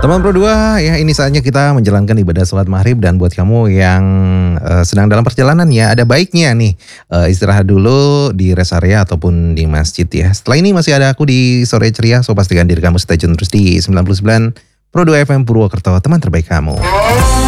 Teman Pro 2, ya ini saatnya kita menjalankan ibadah sholat maghrib. Dan buat kamu yang sedang dalam perjalanan ya, ada baiknya nih istirahat dulu di rest area ataupun di masjid ya. Setelah ini masih ada aku di Sore Ceria, so pastikan diri kamu stay tune terus di 99 Pro 2 FM Purwokerto, teman terbaik kamu.